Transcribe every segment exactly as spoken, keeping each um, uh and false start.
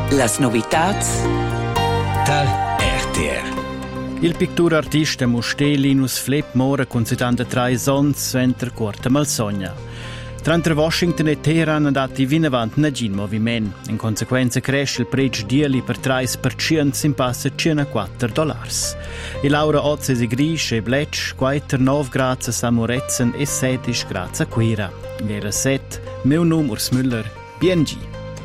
Las novitats dal R T R. Il pittur artista Musté Linus Flip mora con settantatré sons mentre corta malsogna. Tra Washington e Teheran è dato in avanti un movimento. In conseguenza cresce il prezzo dieli per tre per cento si passa a quattro dollari. E Laura Ozze si grisce e blecce, quattro nove grazie a Samuretzen e sedici grazie a Quira. Vera set, meu nome Urs Müller, B N G.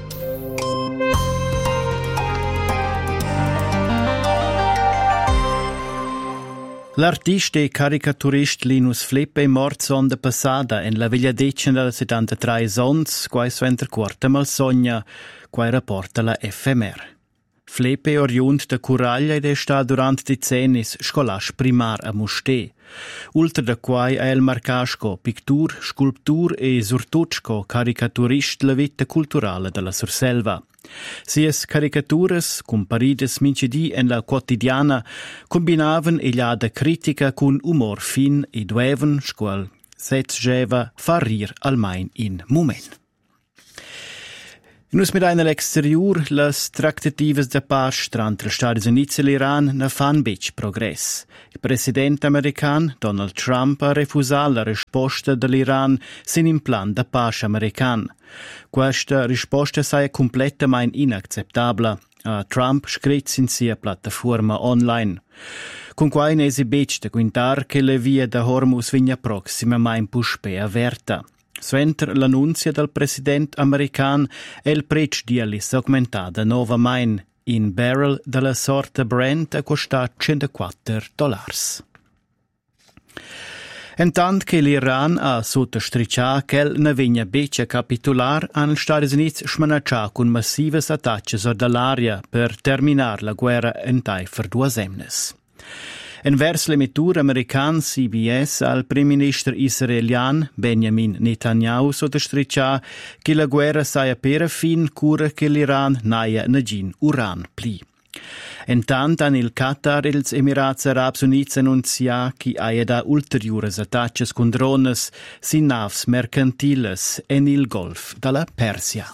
L'artista e caricaturista Linus Flip è morto sonda passata in la veglia decina del settantatré sons, quai suenter quarta malsogna, quai rapporta la F M R. Flip è oriunt da Curaglia ed è stato durante decenni scolasch primar a Musté. Ultra da quai è il marcasco pictur, sculptur e surtutsco caricaturist la vita culturale della Surselva. Sies caricaturas, comparides mincidi en la quotidiana, combinaven igliada critica cun umor fin e dueven, scuol setzgeva, far rir almain in moment. Nus mit einer exterior las tractatives de paz tra Stati Uniti e l'Iran ne fan bec progress. Il presidente american Donald Trump ha refusato la risposta dell'Iran sin in plan de paz american. Questa risposta è completamente inaccettabile. Uh, Trump scrive in sia piattaforma online. Con quai ne si bec de quintar che le vie da Hormuz vigna proxima ma in puspe averta. Suenter l'annunzia del presidente american è il prezzo di alis augmentada novamente. In barrel della sorta Brent a costar centoquattro dollari. Intanto che l'Iran ha sottostricciato che ne vigna beccia capitular, hanno gli Stati Uniti smanacciato con massive attacchi dall'aria per terminare la guerra in per due semnes. In vers le misure americane C B S al primo ministro israeliano Benjamin Netanyahu sottostriccia che la guerra sia per fin cura che l'Iran naia negin uran pli. Intanto il Qatar e gli Emirati Arabi Uniti annunzia che haia da ulteriori attacchi con drones sin naves mercantiles en il Golf dalla Persia.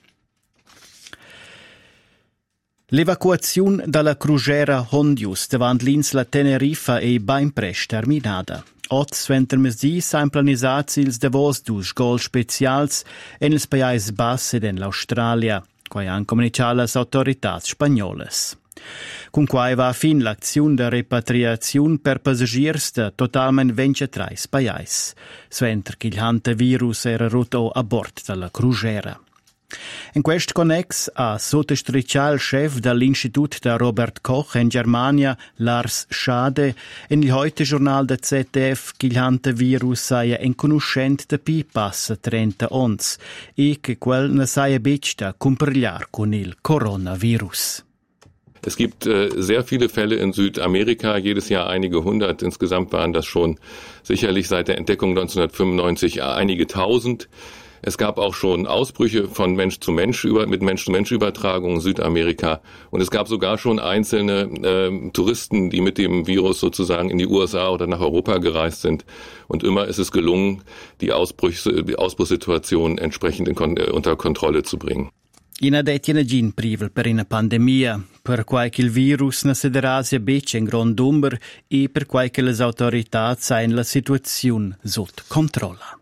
L'evacuazione dalla crociera Hondius davanti l'insula Tenerife è ben presto terminata. Oggi, sventer mesdì, sono planizzati i davos dus gol specials en els Paesi Bassi ed en l'Australia, quai han comunicato le autorità spagnole. Con quai va a fin l'azione di repatriazione per passagiers de totalmente ventitré paesi, sventer che il hantavirus era rotto a bordo della crociera. In questo connex ha sottostricciato il chef dell'Istituto da Robert Koch in Germania, Lars Schade, in il heute giornale del Z D F che il hantavirus sia inconoscente da pi passa trenta ons e che quel ne sia bec da compargliar con il coronavirus. Es gibt äh, sehr viele Fälle in Südamerika, jedes Jahr einige hundert. Insgesamt waren das schon sicherlich seit der Entdeckung neunzehnhundertfünfundneunzig einige tausend. Es gab auch schon Ausbrüche von Mensch zu Mensch über, mit Mensch-zu-Mensch-Übertragung in Südamerika. Und es gab sogar schon einzelne äh, Touristen, die mit dem Virus sozusagen in die U S A oder nach Europa gereist sind. Und immer ist es gelungen, die, Ausbrüche, die Ausbruchssituation entsprechend in Kon- unter Kontrolle zu bringen. In adetia gin privel per una pandemia, per quai che il virus ne sederasia bec in grand number e per quai che le autorità sain la situazione sotto controllo.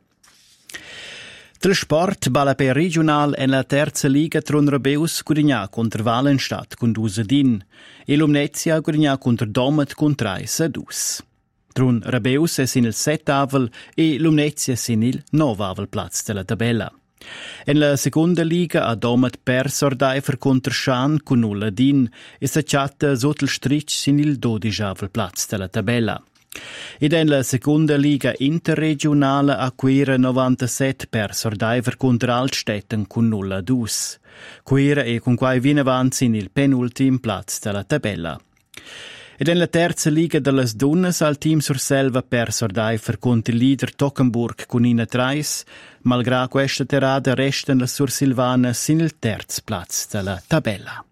Tra sport, balla per regional en la terza liga tron Rabeus gudigna contro Valenstadt con due din e l'Omnezia gudigna contro Domet con tre a due. Tron Rabeus è sin il settavel e l'Omnezia sin il novavel plaz della tabella. En la seconda liga ha Domet perso ordaifer contro Schan con nulla din e s'acciatta sotto il stric sin il dodijavel plaz della tabella. Ed in la seconda liga interregionale a Quera novantasette per Sordaiver contro Altstetten con nulla dus. Quera è con quai viene avanti in il penultim plaz della tabella. Ed in la terza liga delle donne al team Surselva per Sordaiver contro il leader Tockenburg con Ina Treis, malgrado questa terada restano le Sursilvane sin il terzo plaz della tabella.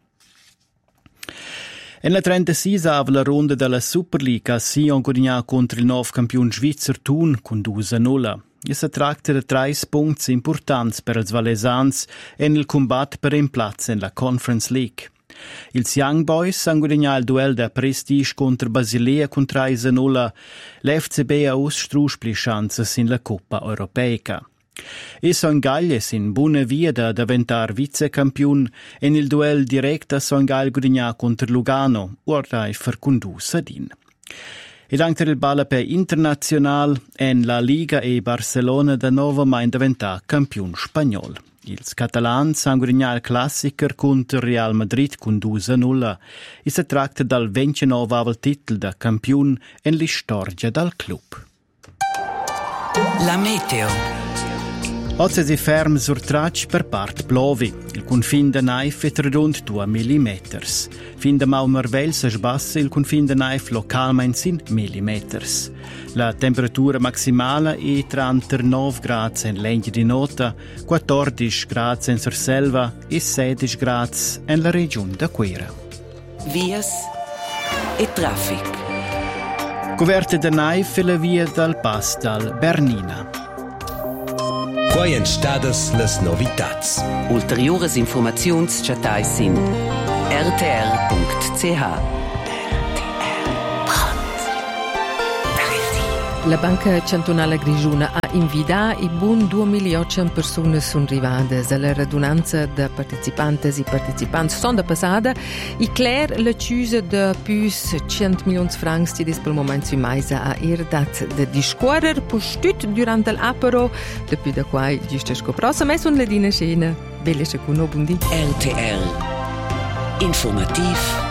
In la trentaseiesava la ronda della Superliga Sion guadagna contro il nuovo campione svizzero Thun con due a null. E si tratta di tre punti importanti per i valesans e nel combatto per un piazza nella Conference League. Ils Young Boys hanno guadagnato il duello da prestige contro Basilea con tre a nulla. L'F C B ha austruspli chance in la Coppa Europeica. E Son Galles in buona via da diventare vicecampion e nel duello diretto Son Galles guadagnato contro Lugano, ora è fercondusa din. Ed anche il balla per internazionale en la Liga e Barcellona da nuovo mai diventato campione spagnolo. Ils catalans hanno guadagnato il classicer contro Real Madrid con due a nulla e si tratta dal ventinove titolo da campione en la storia del club. La meteo. Oggi si ferma sul traccio per parte plovi. Il confine da Naif è raggiunto due millimetri. Fin da Maumervel si sbassa il confine da Naif localmente in millimetri. La temperatura maximale è trentanove gradi in Legno di Nota, quattordici gradi in Surselva e sedici gradi nella regione da Quera. Vias e traffic. Coverte da Naif e la via dal Pass dal Bernina. Quai en stadas las novitats. Ulteriores informaziuns chatais in r t r punct c h. La Banca Cantonale Grigiuna ha invitato i buon duemilaottocento persone sono arrivate alla radunanza di partecipanti e partecipanti. Sonda passata, i Claire la chiusa di più cento milioni di francs che per il momento si mais a erdat de discorrer postut durante l'apero, dopo da qua giusto scoprosa, ma sono le dine scene. Belle secondo, buondì. R T R Informativ